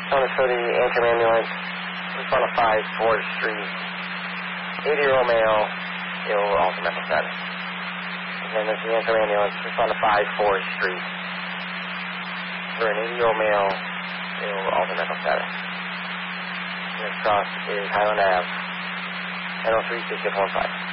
For the Antrim ambulance, respond to 5 Ford Street. 80-year-old male, ill altered mental status. Again, this is the Antrim ambulance, respond to 5 Ford Street. For an 80-year-old male, ill altered mental status. Next cross is Highland Ave, 1003-6615.